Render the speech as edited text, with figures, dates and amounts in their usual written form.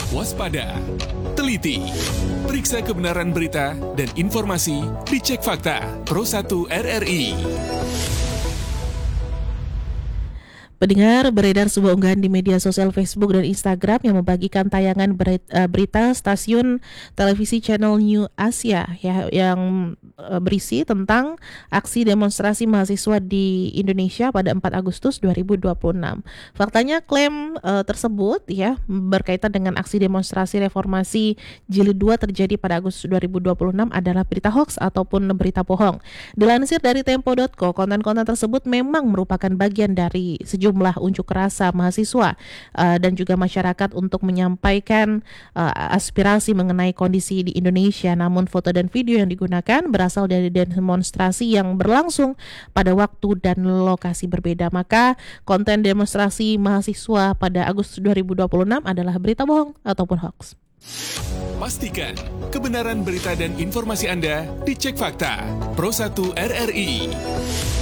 Waspada, teliti, periksa kebenaran berita dan informasi dicek fakta Pro 1 RRI. Pendengar, beredar sebuah unggahan di media sosial Facebook dan Instagram yang membagikan tayangan berita stasiun televisi Channel New Asia yang berisi tentang aksi demonstrasi mahasiswa di Indonesia pada 4 Agustus 2026. Faktanya klaim tersebut berkaitan dengan aksi demonstrasi reformasi Jilid 2 terjadi pada Agustus 2026 adalah berita hoax ataupun berita bohong. Dilansir dari Tempo.co, konten-konten tersebut memang merupakan bagian dari sejumlah unjuk rasa mahasiswa dan juga masyarakat untuk menyampaikan aspirasi mengenai kondisi di Indonesia. Namun foto dan video yang digunakan berasal dari demonstrasi yang berlangsung pada waktu dan lokasi berbeda. Maka konten demonstrasi mahasiswa pada Agustus 2026 adalah berita bohong ataupun hoax. Pastikan kebenaran berita dan informasi Anda dicek fakta Pro 1 RRI.